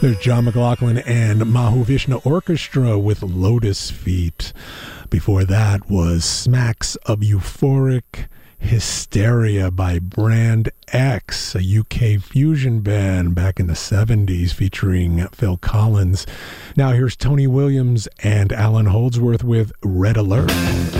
There's John McLaughlin and Mahavishnu Orchestra with Lotus Feet. Before that was Smacks of Euphoric Hysteria by Brand X, a UK fusion band back in the 70s featuring Phil Collins. Now here's Tony Williams and Alan Holdsworth with Red Alert.